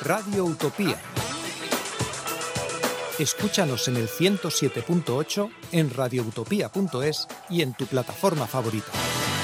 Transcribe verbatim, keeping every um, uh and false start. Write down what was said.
Radio Utopía. Escúchanos en el ciento siete punto ocho, en radioutopía punto es y en tu plataforma favorita.